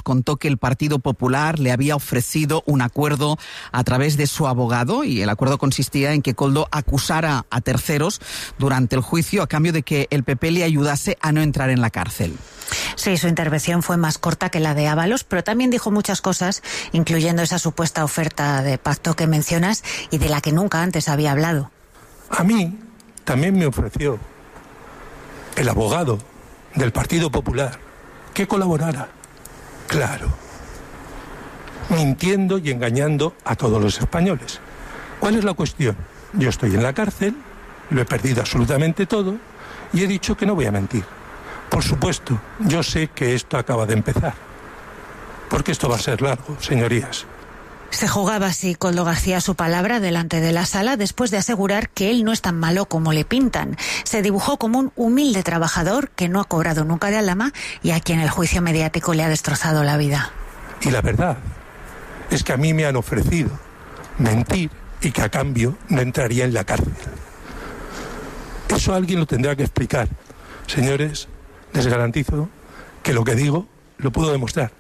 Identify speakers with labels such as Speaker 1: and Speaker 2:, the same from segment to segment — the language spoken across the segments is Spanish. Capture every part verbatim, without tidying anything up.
Speaker 1: contó que el Partido Popular le había ofrecido un acuerdo a través de su abogado, y el acuerdo consistía en que Koldo acusara a terceros durante el juicio a cambio de que el P P le ayudase a no entrar en la cárcel.
Speaker 2: Sí, su intervención fue más corta que la de Ábalos, pero también dijo muchas cosas, incluyendo esa supuesta oferta de pacto que mencionas y de la que nunca antes había hablado.
Speaker 3: A mí también me ofreció el abogado del Partido Popular que colaborara, claro, mintiendo y engañando a todos los españoles. ¿Cuál es la cuestión? Yo estoy en la cárcel, lo he perdido absolutamente todo y he dicho que no voy a mentir. Por supuesto, yo sé que esto acaba de empezar, porque esto va a ser largo, señorías.
Speaker 2: Se jugaba así Koldo García su palabra delante de la sala después de asegurar que él no es tan malo como le pintan. Se dibujó como un humilde trabajador que no ha cobrado nunca de Aldama y a quien el juicio mediático le ha destrozado la vida.
Speaker 3: Y la verdad es que a mí me han ofrecido mentir y que a cambio no entraría en la cárcel. Eso alguien lo tendrá que explicar. Señores, les garantizo que lo que digo lo puedo demostrar.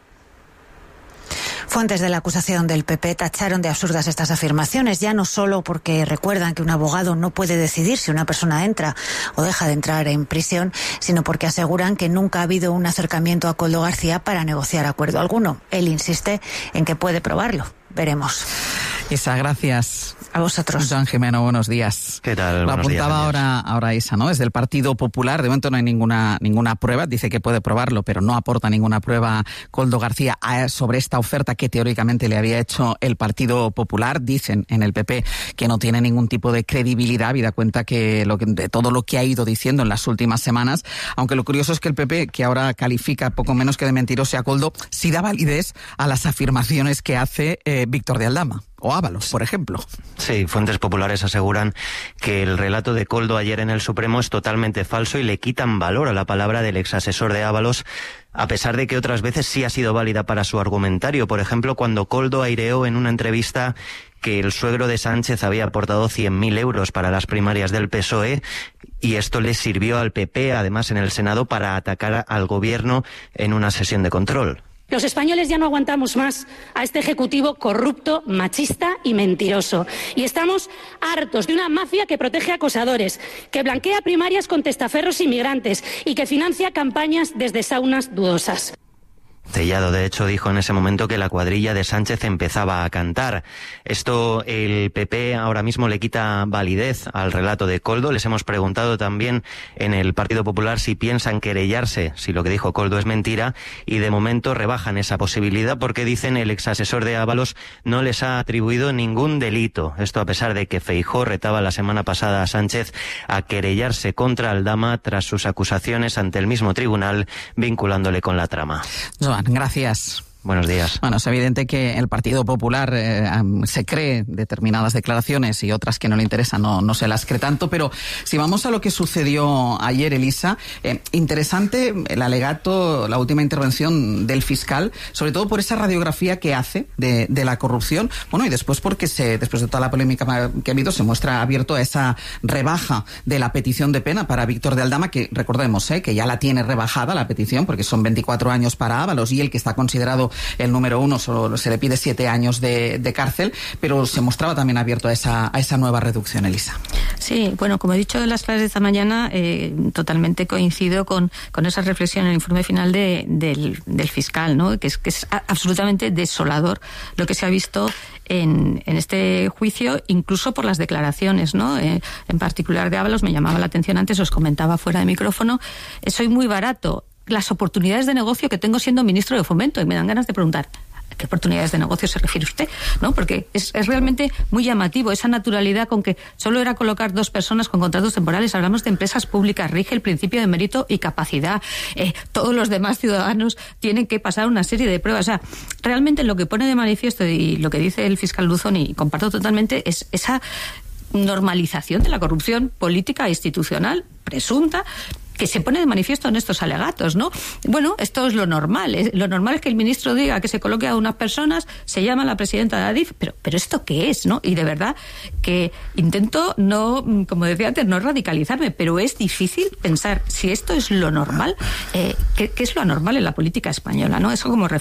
Speaker 2: Fuentes de la acusación del P P tacharon de absurdas estas afirmaciones, ya no solo porque recuerdan que un abogado no puede decidir si una persona entra o deja de entrar en prisión, sino porque aseguran que nunca ha habido un acercamiento a Koldo García para negociar acuerdo alguno. Él insiste en que puede probarlo. Veremos.
Speaker 1: Isa, gracias.
Speaker 2: A vosotros.
Speaker 1: Joan Jimeno, buenos días.
Speaker 4: ¿Qué tal?
Speaker 1: Lo
Speaker 4: Buenos días,
Speaker 1: apuntaba ahora, ahora Isa, ¿no? Desde el Partido Popular, de momento no hay ninguna ninguna prueba, dice que puede probarlo, pero no aporta ninguna prueba Koldo García sobre esta oferta que teóricamente le había hecho el Partido Popular. Dicen en el P P que no tiene ningún tipo de credibilidad, habida cuenta que, lo que de todo lo que ha ido diciendo en las últimas semanas, aunque lo curioso es que el P P, que ahora califica poco menos que de mentiroso a Koldo, sí da validez a las afirmaciones que hace eh, Víctor de Aldama. O Ábalos, por ejemplo.
Speaker 4: Sí, fuentes populares aseguran que el relato de Koldo ayer en el Supremo es totalmente falso y le quitan valor a la palabra del exasesor de Ábalos, a pesar de que otras veces sí ha sido válida para su argumentario. Por ejemplo, cuando Koldo aireó en una entrevista que el suegro de Sánchez había aportado cien mil euros para las primarias del P S O E, y esto le sirvió al P P, además en el Senado, para atacar al gobierno en una sesión de control.
Speaker 5: Los españoles ya no aguantamos más a este ejecutivo corrupto, machista y mentiroso. Y estamos hartos de una mafia que protege a acosadores, que blanquea primarias con testaferros inmigrantes y que financia campañas desde saunas dudosas.
Speaker 4: Tellado, de hecho, dijo en ese momento que la cuadrilla de Sánchez empezaba a cantar. Esto el P P ahora mismo le quita validez al relato de Koldo. Les hemos preguntado también en el Partido Popular si piensan querellarse, si lo que dijo Koldo es mentira, y de momento rebajan esa posibilidad porque dicen el exasesor de Ábalos no les ha atribuido ningún delito. Esto a pesar de que Feijóo retaba la semana pasada a Sánchez a querellarse contra Aldama tras sus acusaciones ante el mismo tribunal vinculándole con la trama.
Speaker 1: Joan, gracias.
Speaker 4: Buenos días.
Speaker 1: Bueno, es evidente que el Partido Popular eh, se cree determinadas declaraciones y otras que no le interesan no, no se las cree tanto, pero si vamos a lo que sucedió ayer, Elisa, eh, interesante el alegato, la última intervención del fiscal, sobre todo por esa radiografía que hace de, de la corrupción, bueno, y después porque se, después de toda la polémica que ha habido, se muestra abierto a esa rebaja de la petición de pena para Víctor de Aldama, que recordemos eh, que ya la tiene rebajada la petición, porque son veinticuatro años para Ábalos y el que está considerado el número uno solo se le pide siete años de, de cárcel, pero se mostraba también abierto a esa, a esa nueva reducción, Elisa.
Speaker 6: Sí, bueno, como he dicho en las clases de esta mañana, eh, totalmente coincido con, con esa reflexión en el informe final de, del, del fiscal, ¿no? Que es, que es absolutamente desolador lo que se ha visto en, en este juicio, incluso por las declaraciones, ¿no? Eh, en particular de Ábalos, me llamaba la atención antes, os comentaba fuera de micrófono, eh, soy muy barato. Las oportunidades de negocio que tengo siendo ministro de Fomento, y me dan ganas de preguntar ¿a qué oportunidades de negocio se refiere usted? ¿No? Porque es, es realmente muy llamativo esa naturalidad con que solo era colocar dos personas con contratos temporales. Hablamos de empresas públicas, rige el principio de mérito y capacidad. Eh, todos los demás ciudadanos tienen que pasar una serie de pruebas. O sea, realmente lo que pone de manifiesto y lo que dice el fiscal Luzón, y comparto totalmente, es esa normalización de la corrupción política e institucional presunta, que se pone de manifiesto en estos alegatos, ¿no? Bueno, esto es lo normal. ¿eh? Lo normal es que el ministro diga que se coloque a unas personas, se llama a la presidenta de Adif, pero, pero ¿esto qué es, no? Y de verdad que intento no, como decía antes, no radicalizarme, pero es difícil pensar si esto es lo normal, eh, ¿qué, qué es lo anormal en la política española, no? Eso como